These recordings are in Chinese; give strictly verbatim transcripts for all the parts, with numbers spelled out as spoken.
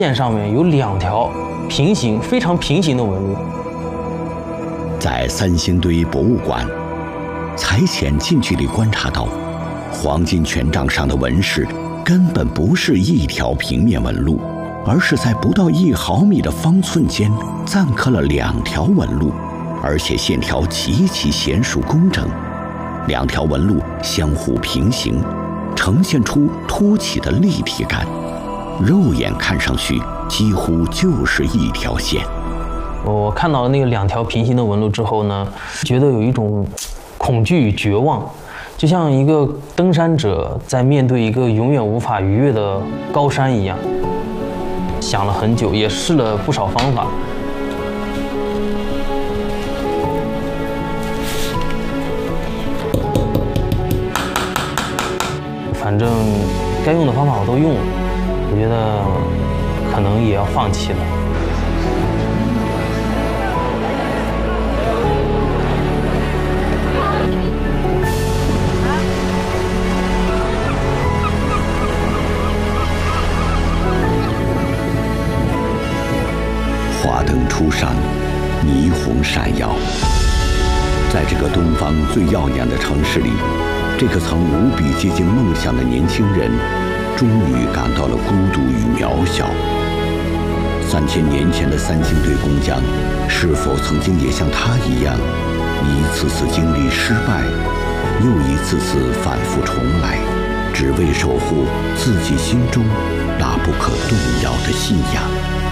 线上面有两条平行、非常平行的纹路。 在三星堆博物馆，才浅近距离观察到，黄金权杖上的纹饰根本不是一条平面纹路，而是在不到一毫米的方寸间錾刻了两条纹路，而且线条极其娴熟工整，两条纹路相互平行，呈现出凸起的立体感，肉眼看上去几乎就是一条线。 我看到那个两条平行的纹路之后呢，觉得有一种恐惧与绝望，就像一个登山者在面对一个永远无法逾越的高山一样。想了很久，也试了不少方法。反正该用的方法我都用了，我觉得可能也要放弃了。 华灯初上，霓虹闪耀，在这个东方最耀眼的城市里，这个曾无比接近梦想的年轻人，终于感到了孤独与渺小。三千年前的三星堆工匠，是否曾经也像他一样，一次次经历失败，又一次次反复重来，只为守护自己心中那不可动摇的信仰？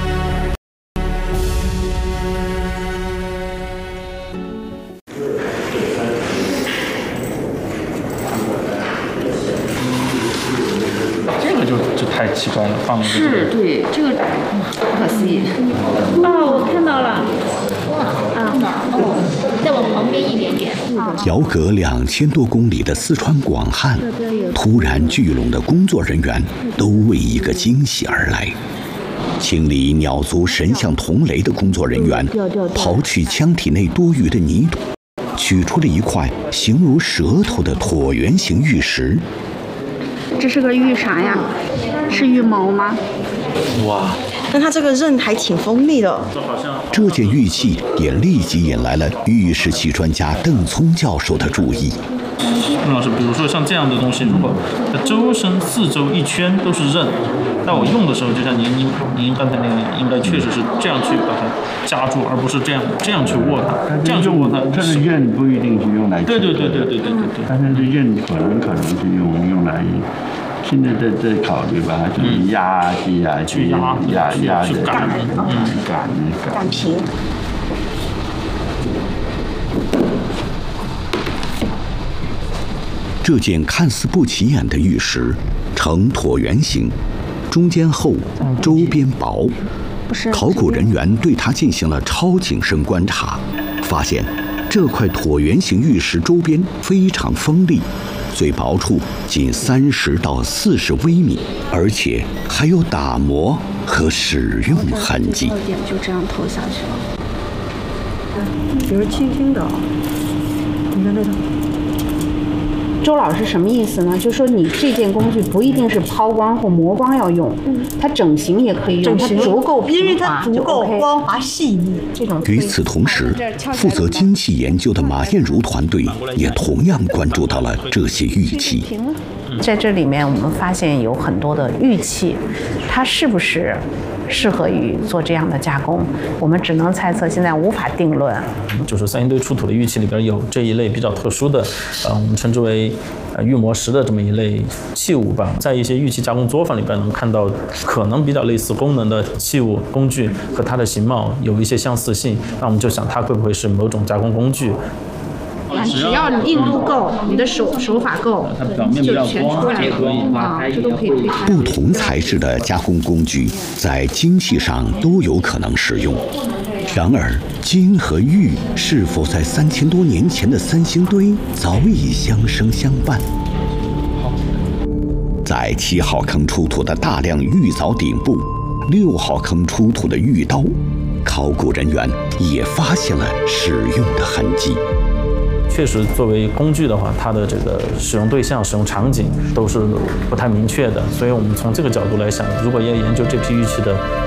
太奇怪了，放了是对这个不可思议。 哦，我看到了。啊，再往旁边一点点。 遥隔两千多公里的四川广汉，突然聚拢的工作人员都为一个惊喜而来。清理鸟族神像铜雷的工作人员，刨去枪体内多余的泥土，取出了一块形如舌头的椭圆形玉石。 这是个玉啥呀？是羽毛吗？ 哇，但它这个刃还挺锋利的。 这件玉器也立即引来了玉石器专家邓聪教授的注意。 邓老师，比如说像这样的东西，如果周身四周一圈都是刃，那我用的时候，就像您您您刚才那个，应该确实是这样去把它夹住，而不是这样这样去握它，这样去握它。 这个刃不一定是用来对对对对对对对对。 但是这刃可能可能是用用来。现在在在考虑把它就是压去压去压压压的擀嗯擀擀平。 这件看似不起眼的玉石呈椭圆形，中间厚，周边薄。考古人员对它进行了超景深观察，发现这块椭圆形玉石周边非常锋利。最薄处仅三十到四十微米，而且还有打磨和使用痕迹。 点就这样投下去了， 比如轻轻的，你看这个。 周老师什么意思呢？就是说你这件工具不一定是抛光或磨光要用，它整形也可以用，它足够平滑， 因为它足够光滑细腻。 这种与此同时，负责金器研究的马艳茹团队也同样关注到了这些玉器。 在这里面，我们发现有很多的玉器，它是不是适合于做这样的加工，我们只能猜测，现在无法定论。 就是三星堆出土的玉器里边有这一类比较特殊的，呃，我们称之为呃玉磨石的这么一类器物吧。在一些玉器加工作坊里边能看到，可能比较类似功能的器物工具和它的形貌有一些相似性，那我们就想它会不会是某种加工工具。 只要你硬度够，你的手手法够，就全出来了啊，这都可以推开。 不同材质的加工工具在金器上都有可能使用。然而，金和玉是否在三千多年前的三星堆早已相生相伴？在七号坑出土的大量玉藻顶部，六号坑出土的玉刀，考古人员也发现了使用的痕迹。 确实，作为工具的话，它的这个使用对象、使用场景都是不太明确的，所以我们从这个角度来想，如果要研究这批玉器的